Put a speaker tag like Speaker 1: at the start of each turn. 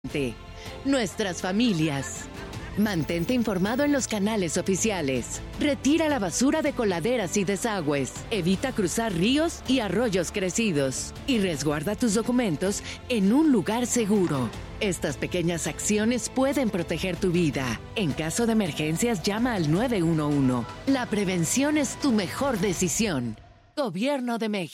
Speaker 1: Nuestras familias. Mantente informado en los canales oficiales. Retira la basura de coladeras y desagües. Evita cruzar ríos y arroyos crecidos. Y resguarda tus documentos en un lugar seguro. Estas pequeñas acciones pueden proteger tu vida. En caso de emergencias, llama al 911. La prevención es tu mejor decisión. Gobierno de México.